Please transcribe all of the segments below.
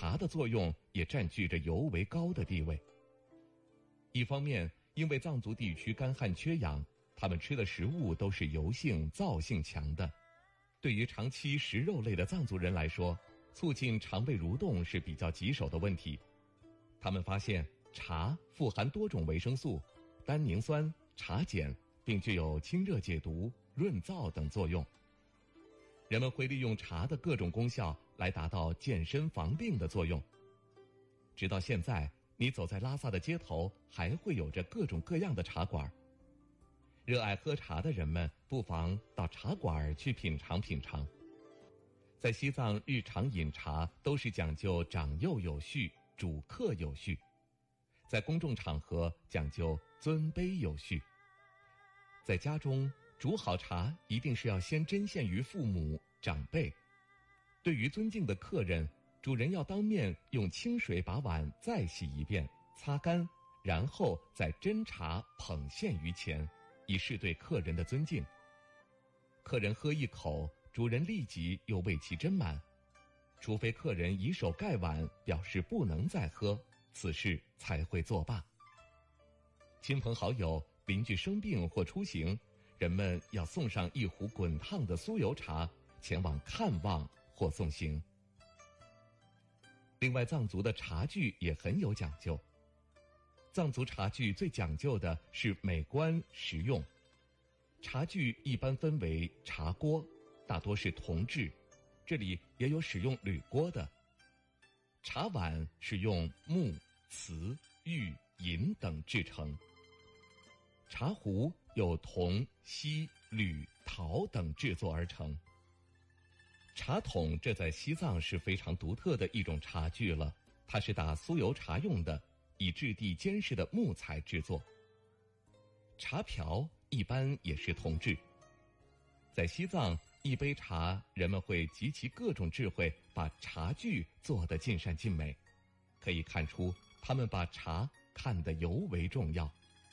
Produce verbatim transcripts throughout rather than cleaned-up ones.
茶的作用也占据着尤为高的地位。一方面，因为藏族地区干旱缺氧，他们吃的食物都是油性、燥性强的。对于长期食肉类的藏族人来说，促进肠胃蠕动是比较棘手的问题。他们发现茶富含多种维生素、单宁酸、茶碱，并具有清热解毒、润燥等作用。人们会利用茶的各种功效来达到健身防病的作用。直到现在，你走在拉萨的街头，还会有着各种各样的茶馆。热爱喝茶的人们不妨到茶馆去品尝品尝。在西藏，日常饮茶都是讲究长幼有序、主客有序，在公众场合讲究尊卑有序。在家中煮好茶一定是要先针献于父母长辈。对于尊敬的客人，主人要当面用清水把碗再洗一遍，擦干，然后再斟茶捧献于前，以示对客人的尊敬。客人喝一口，主人立即又为其斟满，除非客人以手盖碗表示不能再喝，此事才会作罢。亲朋好友、邻居生病或出行，人们要送上一壶滚烫的酥油茶，前往看望或送行。另外，藏族的茶具也很有讲究。藏族茶具最讲究的是美观实用。茶具一般分为茶锅，大多是铜制，这里也有使用铝锅的。茶碗是用木、瓷、玉、银等制成。茶壶有铜、锡、铝、陶等制作而成。茶桶这在西藏是非常独特的一种茶具了，它是打酥油茶用的，以质地坚实的木材制作。茶瓢一般也是铜制。在西藏，一杯茶人们会集其各种智慧，把茶具做得尽善尽美，可以看出他们把茶看得尤为重要。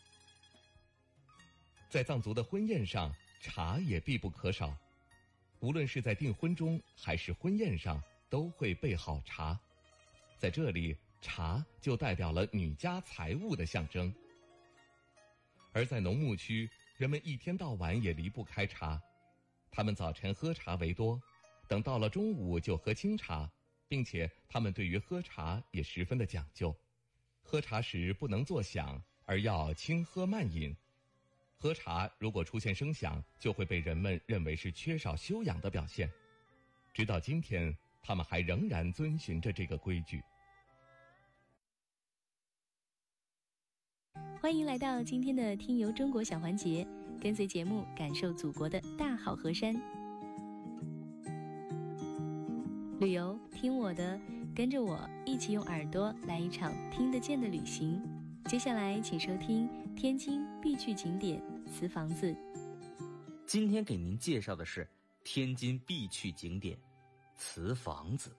在藏族的婚宴上，茶也必不可少。无论是在订婚中还是婚宴上，都会备好茶。在这里，茶就代表了女家财物的象征。而在农牧区，人们一天到晚也离不开茶。他们早晨喝茶为多，等到了中午就喝清茶，并且他们对于喝茶也十分的讲究。喝茶时不能作响，而要轻喝慢饮。喝茶如果出现声响，就会被人们认为是缺少修养的表现。直到今天，他们还仍然遵循着这个规矩。 欢迎来到今天的听游中国小环节，跟随节目感受祖国的大好河山。旅游听我的，跟着我一起用耳朵来一场听得见的旅行。接下来请收听天津必去景点瓷房子。 今天给您介绍的是天津必去景点瓷房子。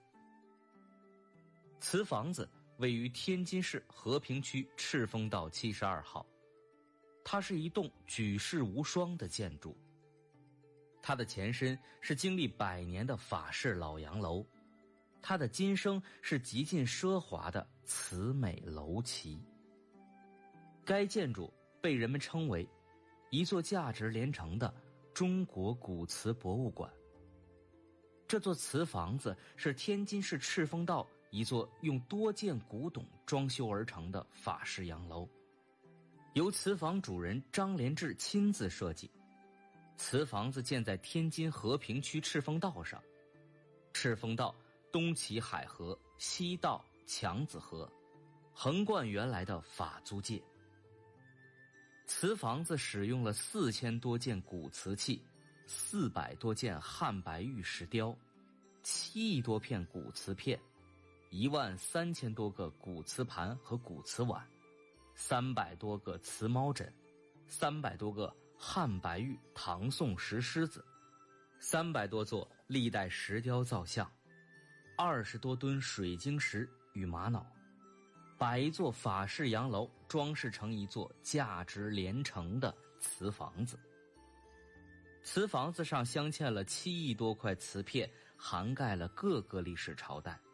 瓷房子位于天津市和平区赤峰道七十二号，它是一栋举世无双的建筑。它的前身是经历百年的法式老洋楼，它的今生是极尽奢华的瓷美楼旗。该建筑被人们称为一座价值连城的中国古瓷博物馆。这座瓷房子是天津市赤峰道一座用多件古董装修而成的法式洋楼，由瓷房主人张连志亲自设计。瓷房子建在天津和平区赤峰道上，赤峰道东起海河，西到强子河，横贯原来的法租界。瓷房子使用了四千多件古瓷器，四百多件汉白玉石雕，七亿多片古瓷片，一万三千多个古瓷盘和古瓷碗，三百多个瓷猫枕，三百多个汉白玉唐宋石狮子，三百多座历代石雕造像，二十多吨水晶石与玛瑙，把一座法式洋楼装饰成一座价值连城的瓷房子。瓷房子上镶嵌了七亿多块瓷片，涵盖了各个历史朝代。